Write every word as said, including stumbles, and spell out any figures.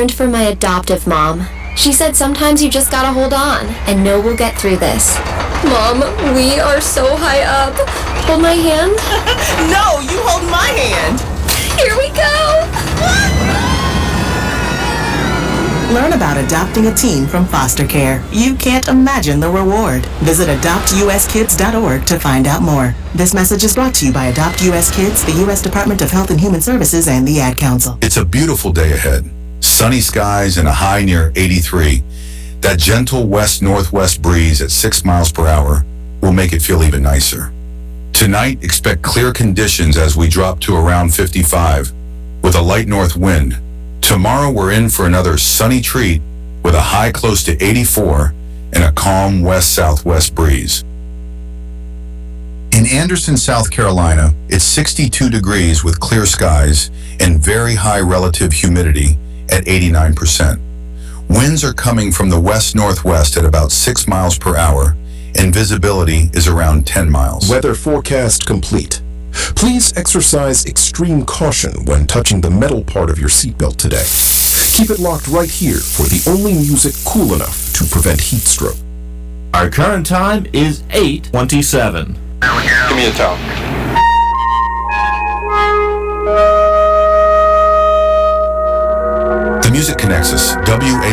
learned from my adoptive mom. She said sometimes you just gotta hold on and know we'll get through this. Mom, we are so high up. Hold my hand. No, you hold my hand. Here we go. Learn about adopting a teen from foster care. You can't imagine the reward. Visit adopt u s kids dot org to find out more. This message is brought to you by Adopt U S Kids, the U S Department of Health and Human Services, and the Ad Council. It's a beautiful day ahead. Sunny skies and a high near eighty-three. That gentle west-northwest breeze at six miles per hour will make it feel even nicer. Tonight, expect clear conditions as we drop to around fifty-five with a light north wind. Tomorrow, we're in for another sunny treat with a high close to eighty-four and a calm west-southwest breeze. In Anderson, South Carolina, it's sixty-two degrees with clear skies and very high relative humidity at eighty-nine percent. Winds are coming from the west-northwest at about six miles per hour, and visibility is around ten miles. Weather forecast complete. Please exercise extreme caution when touching the metal part of your seatbelt today. Keep it locked right here for the only music cool enough to prevent heat stroke. Our current time is eight twenty-seven. Give me a towel. The music connects us. W A